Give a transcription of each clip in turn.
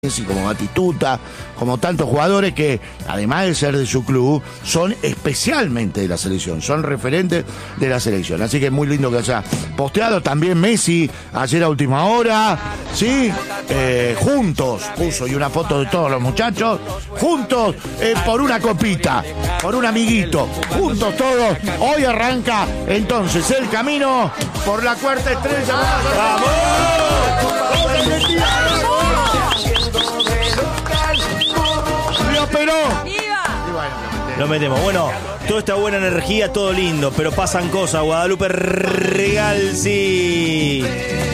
y como Batistuta, como tantos jugadores que, además de ser de su club, son especialmente de la selección, son referentes de la selección. Así que es muy lindo que haya posteado. También Messi, ayer a última hora, ¿sí? Juntos, puso y una foto de todos los muchachos, juntos por una copita, por un amiguito, juntos todos. Hoy arranca entonces el camino por la cuarta estrella. ¡Vamos! Pero lo metemos. Bueno, toda esta buena energía, todo lindo, pero pasan cosas. Guadalupe Regalzi.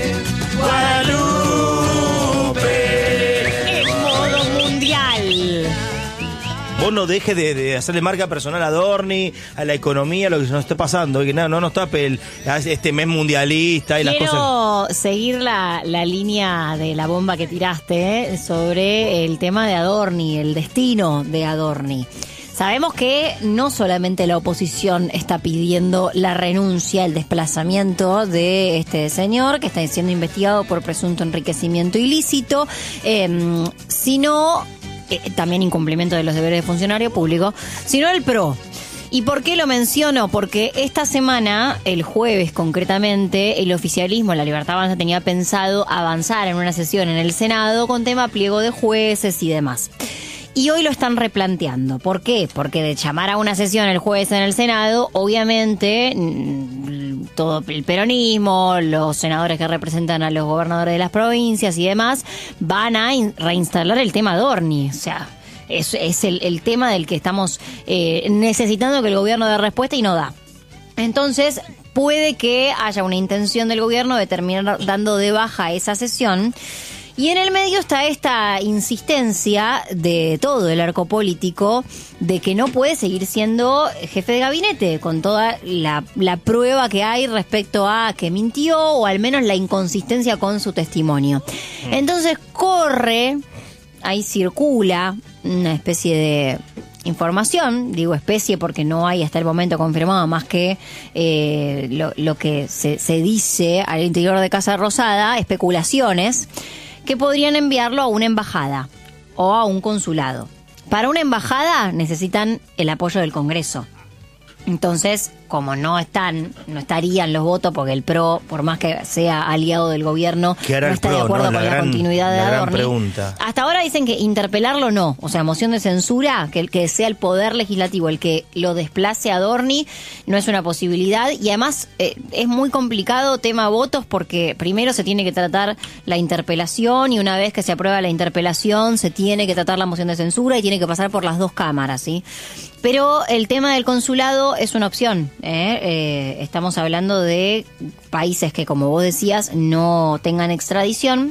Guadalupe. En modo mundial. Vos no dejes de hacerle marca personal a Adorni, a la economía, lo que nos esté pasando. Que no nos tape este mes mundialista y las cosas. Quiero seguir la línea de la bomba que tiraste sobre el tema de Adorni, el destino de Adorni. Sabemos que no solamente la oposición está pidiendo la renuncia, el desplazamiento de este señor que está siendo investigado por presunto enriquecimiento ilícito, sino también incumplimiento de los deberes de funcionario público, sino el PRO. ¿Y por qué lo menciono? Porque esta semana, el jueves concretamente, el oficialismo, la Libertad Avanza, tenía pensado avanzar en una sesión en el Senado con tema pliego de jueces y demás. Y hoy lo están replanteando. ¿Por qué? Porque de llamar a una sesión el jueves en el Senado, obviamente todo el peronismo, los senadores que representan a los gobernadores de las provincias y demás, van a reinstalar el tema Adorni. O sea, es el tema del que estamos necesitando que el gobierno dé respuesta y no da. Entonces, puede que haya una intención del gobierno de terminar dando de baja esa sesión. Y en el medio está esta insistencia de todo el arco político de que no puede seguir siendo jefe de gabinete con toda la prueba que hay respecto a que mintió o al menos la inconsistencia con su testimonio. Entonces ahí circula una especie de información, digo especie porque no hay hasta el momento confirmado más que lo que se dice al interior de Casa Rosada, especulaciones, que podrían enviarlo a una embajada o a un consulado. Para una embajada necesitan el apoyo del Congreso. Entonces, como no estarían los votos, porque el PRO, por más que sea aliado del gobierno, no está de acuerdo con la continuidad de Adorni. Hasta ahora dicen que interpelarlo no, o sea, moción de censura, que sea el poder legislativo el que lo desplace a Adorni, no es una posibilidad. Y además es muy complicado tema votos, porque primero se tiene que tratar la interpelación y una vez que se aprueba la interpelación se tiene que tratar la moción de censura y tiene que pasar por las dos cámaras, ¿sí? Pero el tema del consulado es una opción. Estamos hablando de países que, como vos decías, no tengan extradición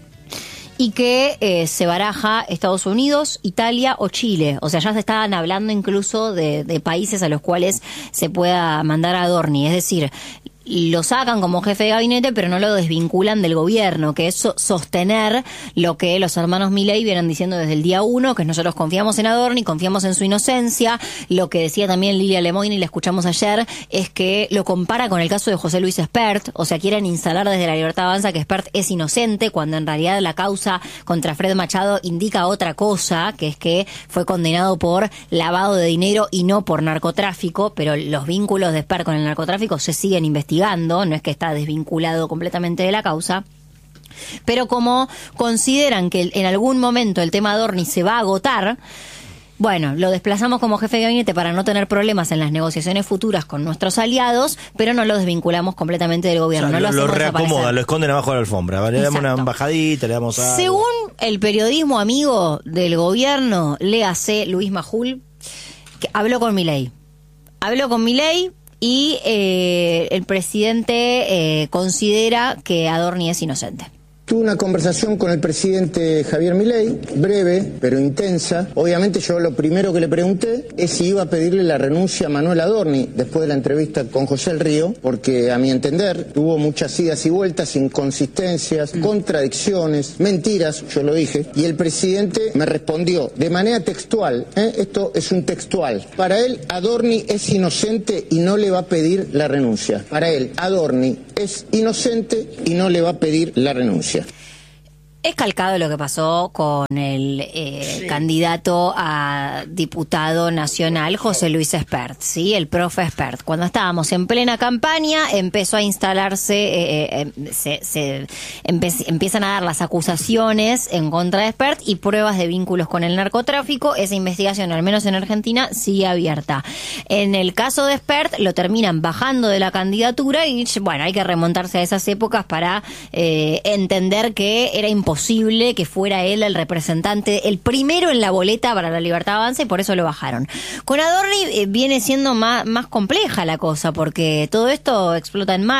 y que se baraja Estados Unidos, Italia o Chile. O sea, ya se estaban hablando incluso de países a los cuales se pueda mandar a Adorni. Es decir, lo sacan como jefe de gabinete, pero no lo desvinculan del gobierno, que es sostener lo que los hermanos Milei vienen diciendo desde el día 1, que nosotros confiamos en Adorni, confiamos en su inocencia. Lo que decía también Lilia Lemoyne, y la escuchamos ayer, es que lo compara con el caso de José Luis Espert. O sea, quieren instalar desde la Libertad Avanza que Espert es inocente, cuando en realidad la causa contra Fred Machado indica otra cosa, que es que fue condenado por lavado de dinero y no por narcotráfico, pero los vínculos de Espert con el narcotráfico se siguen investigando. No es que está desvinculado completamente de la causa, pero como consideran que en algún momento el tema Adorni se va a agotar, bueno, lo desplazamos como jefe de gabinete para no tener problemas en las negociaciones futuras con nuestros aliados, pero no lo desvinculamos completamente del gobierno. O sea, no lo reacomodan, lo esconden abajo de la alfombra. Le damos una embajadita, le damos a... Según el periodismo amigo del gobierno, léase Luis Majul, que habló con Milei. Y el presidente considera que Adorni es inocente. Tuve una conversación con el presidente Javier Milei, breve pero intensa. Obviamente yo lo primero que le pregunté es si iba a pedirle la renuncia a Manuel Adorni después de la entrevista con José El Río, porque a mi entender tuvo muchas idas y vueltas, inconsistencias, contradicciones, mentiras, yo lo dije, y el presidente me respondió de manera textual, esto es un textual, para él Adorni es inocente y no le va a pedir la renuncia. Para él Adorni es inocente y no le va a pedir la renuncia. Es calcado lo que pasó con el candidato a diputado nacional, José Luis Espert, ¿sí? El profe Espert. Cuando estábamos en plena campaña, empezó a instalarse, empiezan a dar las acusaciones en contra de Espert y pruebas de vínculos con el narcotráfico. Esa investigación, al menos en Argentina, sigue abierta. En el caso de Espert, lo terminan bajando de la candidatura y, bueno, hay que remontarse a esas épocas para entender que era imposible que fuera él el representante, el primero en la boleta para la Libertad Avanza, y por eso lo bajaron. Con Adorni viene siendo más compleja la cosa, porque todo esto explota en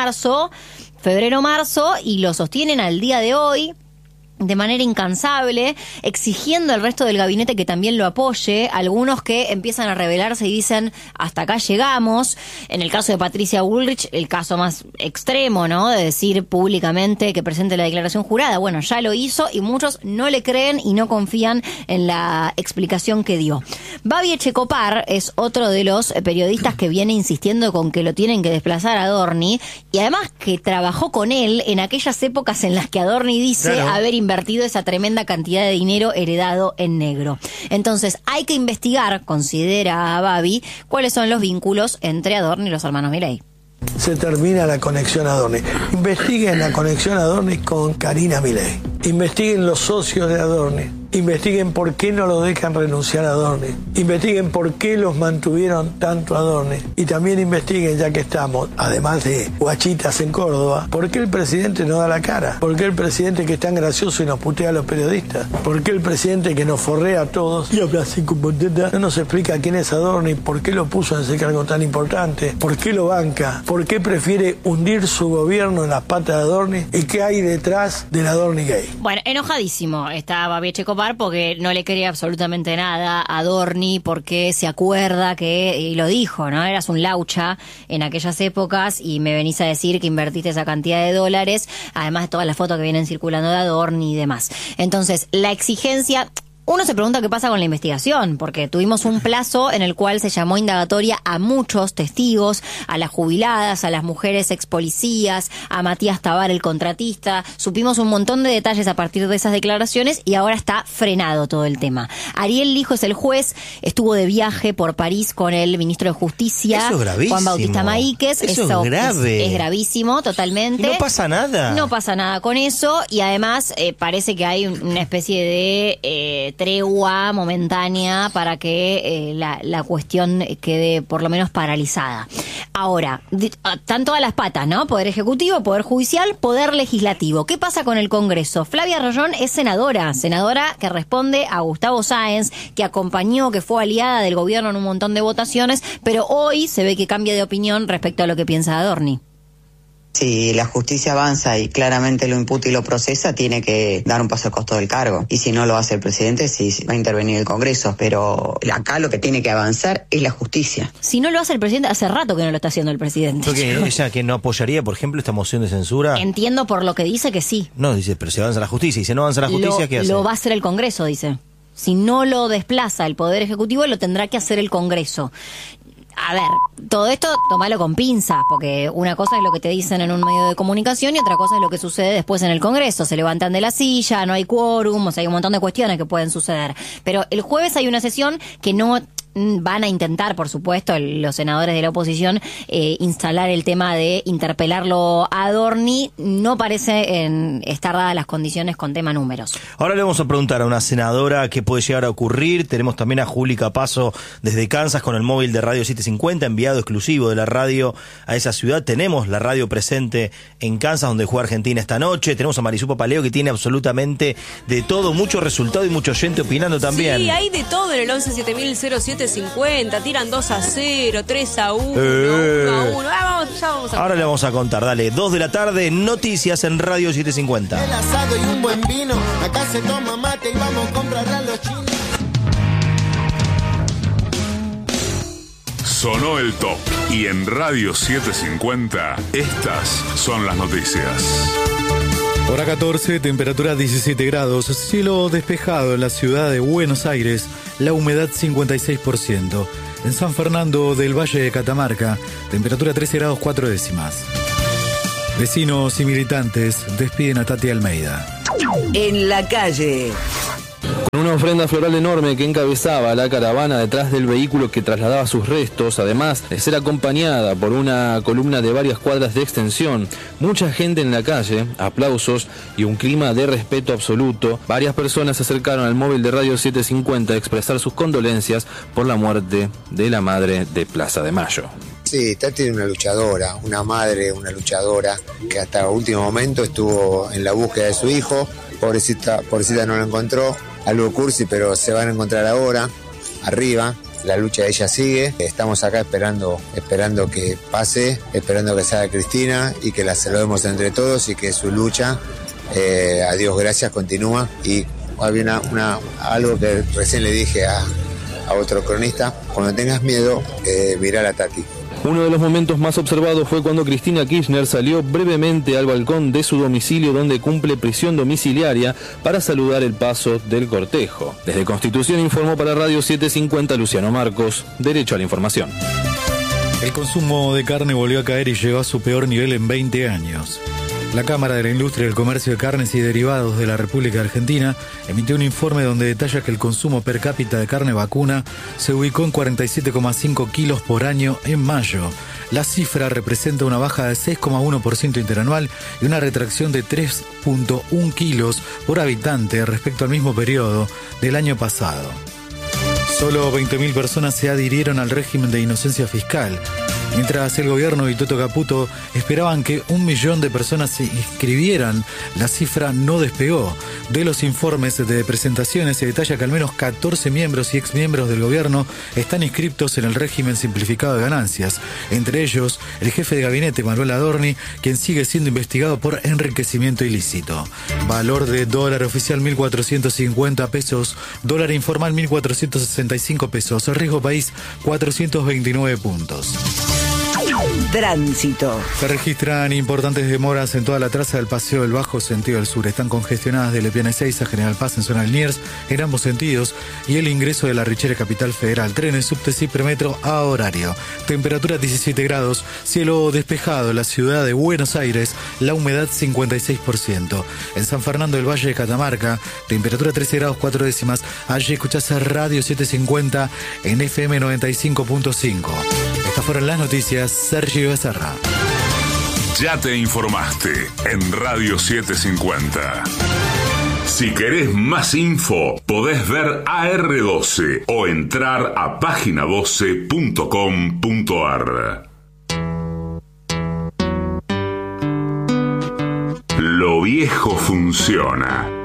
febrero-marzo, y lo sostienen al día de hoy de manera incansable, exigiendo al resto del gabinete que también lo apoye, algunos que empiezan a rebelarse y dicen, hasta acá llegamos. En el caso de Patricia Bullrich, el caso más extremo, ¿no?, de decir públicamente que presente la declaración jurada. Bueno, ya lo hizo y muchos no le creen y no confían en la explicación que dio. Babi Echecopar es otro de los periodistas que viene insistiendo con que lo tienen que desplazar a Adorni, y además que trabajó con él en aquellas épocas en las que Adorni dice haber invertido esa tremenda cantidad de dinero heredado en negro. Entonces hay que investigar, considera Babi, cuáles son los vínculos entre Adorni y los hermanos Milei. Se termina la conexión Adorni. Investiguen la conexión Adorni con Karina Milei. Investiguen los socios de Adorni. Investiguen por qué no lo dejan renunciar a Adorni. Investiguen por qué los mantuvieron tanto a Adorni. Y también investiguen, ya que estamos, además de guachitas en Córdoba, por qué el presidente no da la cara. Por qué el presidente que es tan gracioso y nos putea a los periodistas. Por qué el presidente que nos forrea a todos y habla así como no nos explica quién es Adorni, por qué lo puso en ese cargo tan importante, por qué lo banca, por qué prefiere hundir su gobierno en las patas de Adorni y qué hay detrás del Adorni gay. Bueno, enojadísimo está Babi Echecopar porque no le cree absolutamente nada a Adorni, porque se acuerda que, y lo dijo, ¿no?, eras un laucha en aquellas épocas y me venís a decir que invertiste esa cantidad de dólares, además de todas las fotos que vienen circulando de Adorni y demás. Entonces, la exigencia... Uno se pregunta qué pasa con la investigación, porque tuvimos un plazo en el cual se llamó indagatoria a muchos testigos, a las jubiladas, a las mujeres ex policías, a Matías Tabar, el contratista. Supimos un montón de detalles a partir de esas declaraciones y ahora está frenado todo el tema. Ariel Lijo es el juez, estuvo de viaje por París con el ministro de Justicia, eso es gravísimo. Juan Bautista Maíquez. Eso es grave. Es gravísimo, totalmente. Y no pasa nada. No pasa nada con eso, y además parece que hay una especie de tregua momentánea para que la cuestión quede por lo menos paralizada. Ahora, están todas las patas, ¿no? Poder Ejecutivo, Poder Judicial, Poder Legislativo. ¿Qué pasa con el Congreso? Flavia Rayón es senadora que responde a Gustavo Sáenz, que acompañó, que fue aliada del gobierno en un montón de votaciones, pero hoy se ve que cambia de opinión respecto a lo que piensa Adorni. Si la justicia avanza y claramente lo imputa y lo procesa, tiene que dar un paso al costo del cargo. Y si no lo hace el presidente, sí va a intervenir el Congreso. Pero acá lo que tiene que avanzar es la justicia. Si no lo hace el presidente, hace rato que no lo está haciendo el presidente. Porque ella que no apoyaría, por ejemplo, esta moción de censura. Entiendo por lo que dice que sí. No, dice, pero si avanza la justicia. Y si no avanza la justicia, ¿qué hace? Lo va a hacer el Congreso, dice. Si no lo desplaza el Poder Ejecutivo, lo tendrá que hacer el Congreso. A ver, todo esto tomalo con pinzas, porque una cosa es lo que te dicen en un medio de comunicación y otra cosa es lo que sucede después en el Congreso. Se levantan de la silla, no hay quórum, o sea, hay un montón de cuestiones que pueden suceder. Pero el jueves hay una sesión que no van a intentar, por supuesto, los senadores de la oposición instalar el tema de interpelarlo a Adorni. No parece estar dadas las condiciones con tema números. Ahora le vamos a preguntar a una senadora qué puede llegar a ocurrir. Tenemos también a Juli Capazo desde Kansas con el móvil de Radio 750, enviado exclusivo de la radio a esa ciudad. Tenemos la radio presente en Kansas, donde juega Argentina esta noche. Tenemos a Marisú Papaleo, que tiene absolutamente de todo, mucho resultado y mucho oyente opinando también. Sí, hay de todo en el 11-7000-0750. Tiran 2-0, 3-1, 1-1. Vamos a ahora le vamos a contar, dale, 2 de la tarde, noticias en Radio 750. El asado y un buen vino, acá se toma mate y vamos a comprarle a los chinos. Sonó el top y en Radio 750 estas son las noticias. Hora 14, temperatura 17 grados, cielo despejado en la ciudad de Buenos Aires, la humedad 56%. En San Fernando del Valle de Catamarca, temperatura 13 grados 4 décimas. Vecinos y militantes despiden a Tati Almeida. En la calle. Con una ofrenda floral enorme que encabezaba la caravana detrás del vehículo que trasladaba sus restos, además de ser acompañada por una columna de varias cuadras de extensión, mucha gente en la calle, aplausos y un clima de respeto absoluto. Varias personas se acercaron al móvil de Radio 750 a expresar sus condolencias por la muerte de la madre de Plaza de Mayo. Sí, Tati es una luchadora, una madre, una luchadora que hasta el último momento estuvo en la búsqueda de su hijo. Pobrecita no lo encontró, algo cursi, pero se van a encontrar ahora, arriba. La lucha de ella sigue. Estamos acá esperando que pase, esperando que salga Cristina y que la saludemos entre todos y que su lucha, a Dios gracias, continúa. Y había algo que recién le dije a otro cronista: cuando tengas miedo, mirá a la Tati. Uno de los momentos más observados fue cuando Cristina Kirchner salió brevemente al balcón de su domicilio, donde cumple prisión domiciliaria, para saludar el paso del cortejo. Desde Constitución informó para Radio 750 Luciano Marcos, Derecho a la Información. El consumo de carne volvió a caer y llegó a su peor nivel en 20 años. La Cámara de la Industria del Comercio de Carnes y Derivados de la República Argentina emitió un informe donde detalla que el consumo per cápita de carne vacuna se ubicó en 47,5 kilos por año en mayo. La cifra representa una baja de 6,1% interanual y una retracción de 3,1 kilos por habitante respecto al mismo periodo del año pasado. Solo 20.000 personas se adhirieron al régimen de inocencia fiscal. Mientras el gobierno y Toto Caputo esperaban que 1 millón de personas se inscribieran, la cifra no despegó. De los informes de presentaciones se detalla que al menos 14 miembros y exmiembros del gobierno están inscriptos en el régimen simplificado de ganancias. Entre ellos, el jefe de gabinete, Manuel Adorni, quien sigue siendo investigado por enriquecimiento ilícito. Valor de dólar oficial 1.450 pesos, dólar informal 1.465 pesos, riesgo país 429 puntos. Tránsito. Se registran importantes demoras en toda la traza del Paseo del Bajo sentido del sur. Están congestionadas de Lepiane 6 a General Paz en zona del Liniers en ambos sentidos, y el ingreso de la Richera Capital Federal. Trenes, subte y premetro a horario. Temperatura 17 grados, cielo despejado en la ciudad de Buenos Aires, la humedad 56%. En San Fernando del Valle de Catamarca, temperatura 13 grados 4 décimas. Allí escuchás a Radio 750 en FM 95.5. Estas fueron las noticias. Sergio Becerra. Ya te informaste en Radio 750. Si querés más info, podés ver AR12 o entrar a página12.com.ar. Lo viejo funciona.